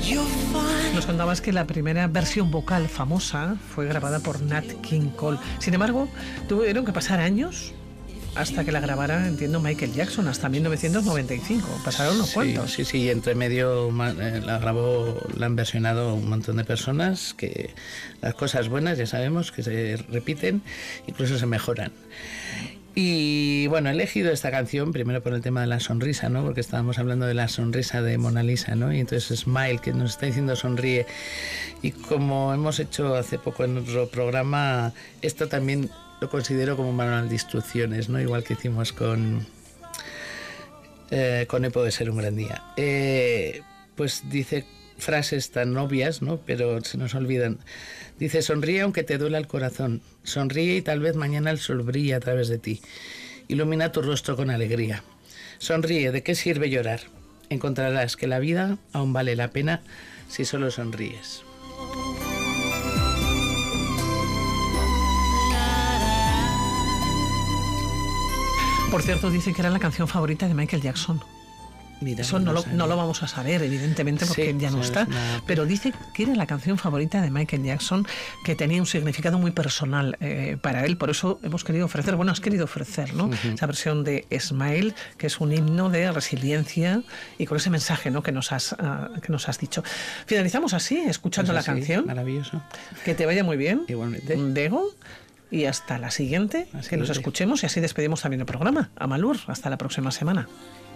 Nos contabas que la primera versión vocal famosa fue grabada por Nat King Cole. Sin embargo, tuvieron que pasar años hasta que la grabara, entiendo, Michael Jackson, hasta 1995. Pasaron unos cuantos. Sí, entre medio la han versionado un montón de personas, que las cosas buenas ya sabemos que se repiten, incluso se mejoran. Y bueno, he elegido esta canción primero por el tema de la sonrisa, ¿no? Porque estábamos hablando de la sonrisa de Mona Lisa, ¿no? Y entonces Smile, que nos está diciendo sonríe. Y como hemos hecho hace poco en otro programa, esto también lo considero como un manual de instrucciones, ¿no? Igual que hicimos con Hoy puede ser un gran día. Pues dice frases tan obvias, ¿no? Pero se nos olvidan. Dice: sonríe aunque te duela el corazón. Sonríe y tal vez mañana el sol brille a través de ti. Ilumina tu rostro con alegría. Sonríe, ¿de qué sirve llorar? Encontrarás que la vida aún vale la pena si solo sonríes. Por cierto, dicen que era la canción favorita de Michael Jackson. Mira, eso no lo vamos a saber, evidentemente, porque ya no está. Pero dice que era la canción favorita de Michael Jackson, que tenía un significado muy personal para él. Por eso hemos querido ofrecer, has querido ofrecer, ¿no? Esa versión de Smile, que es un himno de resiliencia, y con ese mensaje, ¿no?, que nos has dicho. Finalizamos así, escuchando la canción. Maravilloso. Que te vaya muy bien. Igualmente. Dego. Y hasta la siguiente, que nos escuchemos, y así despedimos también el programa. Amalur, hasta la próxima semana.